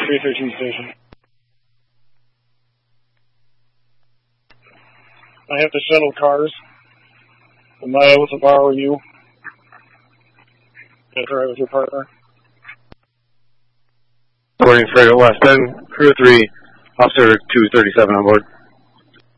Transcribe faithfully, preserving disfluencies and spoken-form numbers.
three thirteen station. I have to shuttle cars. Am I able to borrow you? After I was your partner. Boarding Frigate West, then crew three, officer two thirty-seven on board.